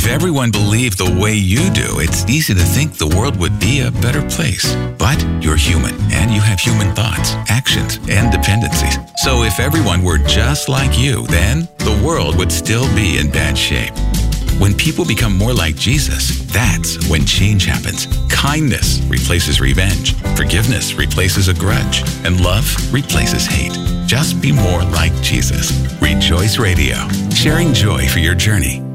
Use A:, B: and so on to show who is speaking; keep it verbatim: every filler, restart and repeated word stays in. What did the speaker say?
A: If everyone believed the way you do, it's easy to think the world would be a better place. But you're human, and you have human thoughts, actions, and dependencies. So if everyone were just like you, then the world would still be in bad shape. When people become more like Jesus, that's when change happens. Kindness replaces revenge. Forgiveness replaces a grudge. And love replaces hate. Just be more like Jesus. Rejoice Radio, sharing joy for your journey.